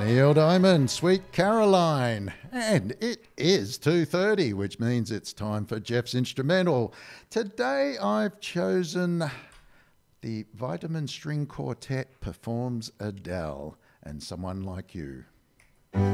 Neil Diamond, Sweet Caroline. And it is 2:30, which means it's time for Jeff's Instrumental. Today I've chosen the Vitamin String Quartet performs Adele and Someone Like You.